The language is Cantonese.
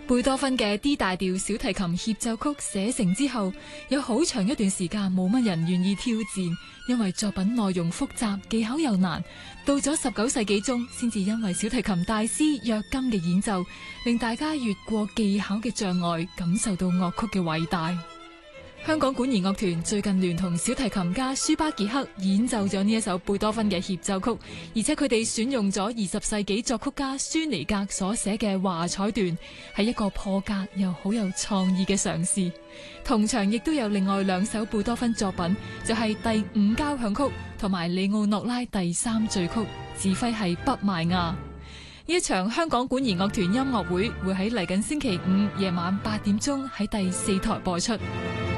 貝多芬嘅 D 大調小提琴協奏曲寫成之後，有好長一段時間冇乜人願意挑戰，因為作品內容複雜，技巧又難。到咗19世紀中，先至因為小提琴大師約金嘅演奏，令大家越過技巧嘅障礙，感受到樂曲嘅偉大。香港管弦樂團最近聯同小提琴家舒巴傑克演奏咗呢一首貝多芬嘅協奏曲，而且佢哋選用咗20世紀作曲家舒尼格所寫嘅華彩段，係一個破格又好有創意嘅嘗試。同場亦都有另外2首貝多芬作品，就係第5交響曲同埋里奧諾拉第3序曲，指揮係畢邁亞。呢一場香港管弦樂團音樂會會喺嚟緊星期5夜晚8點鐘喺第4台播出。